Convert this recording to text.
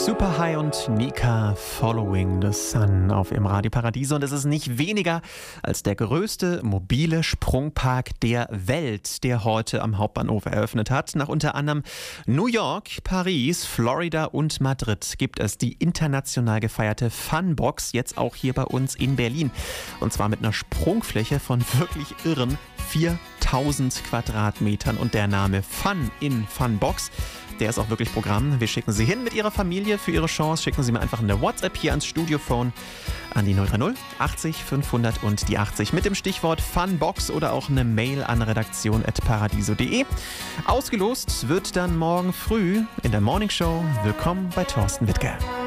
Super High und Nika Following the Sun auf im Radio Paradiso. Und es ist nicht weniger als der größte mobile Sprungpark der Welt, der heute am Hauptbahnhof eröffnet hat. Nach unter anderem New York, Paris, Florida und Madrid gibt es die international gefeierte Funbox jetzt auch hier bei uns in Berlin. Und zwar mit einer Sprungfläche von wirklich irren 4000 Quadratmetern. Und der Name Fun in Funbox, der ist auch wirklich Programm. Wir schicken Sie hin mit Ihrer Familie für Ihre Chance. Schicken Sie mir einfach eine WhatsApp hier ans Studiophone an die 030 80 500 und die 80 mit dem Stichwort Funbox oder auch eine Mail an redaktion@paradiso.de. Ausgelost wird dann morgen früh in der Morningshow. Willkommen bei Thorsten Wittke.